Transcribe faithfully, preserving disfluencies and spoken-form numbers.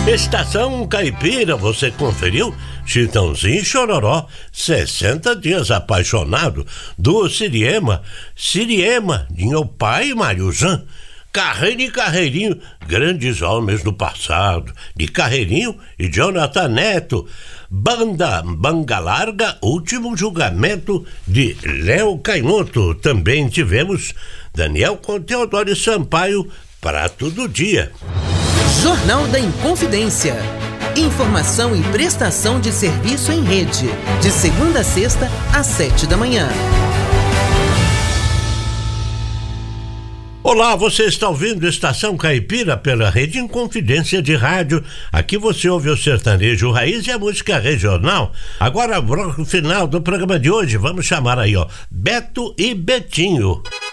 Estação Caipira, você conferiu? Chitãozinho e Chororó, sessenta dias apaixonado, do Siriema, Siriema, meu pai Mariuzan, Carreiro e Carreirinho, grandes homens do passado, de Carreirinho e Jonathan Neto, Banda Manga Larga, Último Julgamento, de Léo Caimoto. Também tivemos Daniel com Teodoro Sampaio, Prato do Dia. Jornal da Inconfidência. Informação e prestação de serviço em rede. De segunda a sexta, às sete da manhã. Olá, você está ouvindo Estação Caipira pela Rede Inconfidência de Rádio. Aqui você ouve o sertanejo raiz e a música regional. Agora, no final do programa de hoje, vamos chamar aí, ó, Beto e Betinho.